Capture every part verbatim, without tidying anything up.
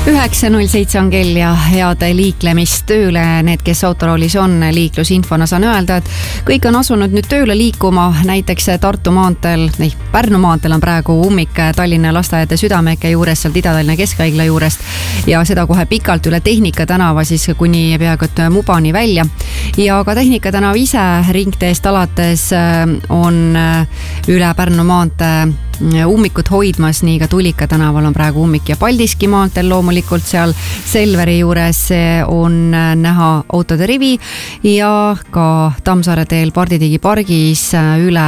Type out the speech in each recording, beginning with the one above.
üheksa null seitse on kell ja head liiklemist tööle. Need, kes autoroolis on, liiklusinfona saan öelda, et kõik on asunud nüüd tööle liikuma. Näiteks Tartu maanteel, ei, Pärnu maanteel on praegu ummik Tallinna lasteaedade Südameeke juures, sealt Ida-Tallinna Keskhaigla juurest ja seda kohe pikalt üle Tehnika tänava siis kuni peaaegu et Mubani välja. Ja ka Tehnika tänav ise ringteest alates on üle Pärnu maantee ummikut hoidmas, nii ka Tulika tänaval on praegu ummik ja Paldiski maanteel loomulikult seal Selveri juures on näha autode rivi ja ka Tammsaare teel Parditigi pargis üle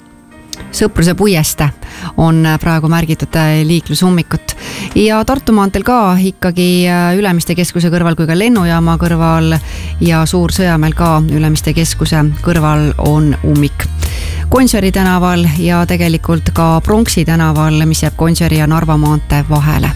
Sõpruse puieste on praegu märgitud liiklusummikut. Ja Tartu maanteel ka ikkagi Ülemiste keskuse kõrval kui ka lennujaama kõrval ja Suur-Sõjamäel ka Ülemiste keskuse kõrval on ummik. Gonsiori tänaval ja tegelikult ka Pronksi tänaval, mis jääb Gonsiori ja Narva maantee vahele.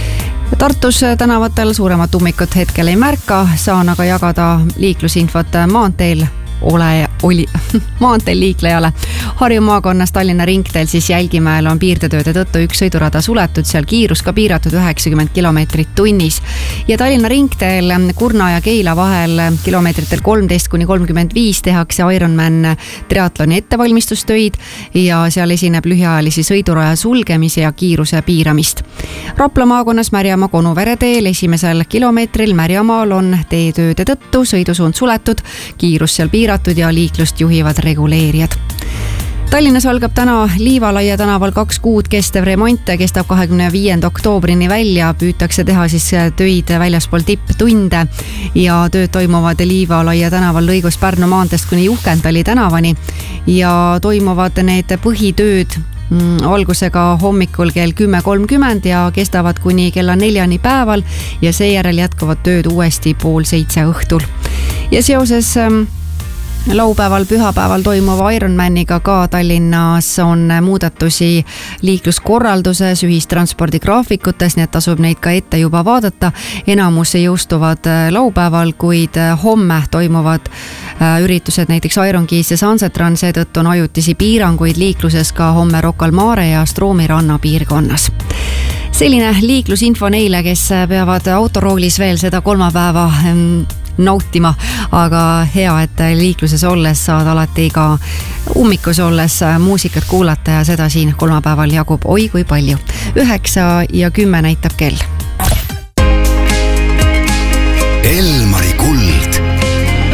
Tartus tänavatel suuremat ummikut hetkel ei märka, saan aga jagada liiklusinfot maanteel ole, oli, maanteel liiklejale. Harju maakonnas Tallinna ringteel siis Jälgimäel on piirdetööde tõttu üks sõidurada suletud, seal kiirus ka piiratud üheksakümmend kilomeetrit tunnis. Ja Tallinna ringteel Kurna ja Keila vahel kilomeetritel kolmteist kuni kolmkümmend viis tehakse Ironman triatloni ettevalmistustöid ja seal esineb lühiajalisi sõiduraja sulgemisi ja kiiruse piiramist. Rapla maakonnas Märjamaa Konuvere teel esimesel kilomeetril Märjamaal on teetööde tõttu sõidusuund suletud, kiirus seal piiratud ja liiklust juhivad reguleerijad. Tallinnas algab täna Liivalaia tänaval kaks kuud kestev remont, kestab kahekümne viienda oktoobrini välja, püütakse teha siis töid väljaspool tipptunde ja tööd toimuvad Liivalaia tänaval lõigus Pärnu maanteest kuni Juhkendali tänavani ja toimuvad need põhitööd algusega hommikul kell kümme kolmkümmend ja kestavad kuni kella neljani päeval ja seejärel jätkuvad tööd uuesti pool seitse õhtul. Ja seoses laupäeval, pühapäeval toimuva Ironmaniga ka Tallinnas on muudatusi liikluskorralduses, ühistranspordi graafikutes, nii et tasub neid ka ette juba vaadata. Enamus jõustuvad laupäeval, kuid homme toimuvad üritused näiteks Iron Keys ja Sunsetran, seetõttu on ajutisi piiranguid liikluses ka homme Rocca al Mare ja Stroomi ranna piirkonnas. Selline liiklusinfo neile, kes peavad autoroolis veel seda kolmapäeva nautima, aga hea, et liikluses olles saad alati ka ummikus olles muusikat kuulata ja seda siin kolmapäeval jagub oi kui palju. Üheksa ja kümme näitab kell. Elmari Kull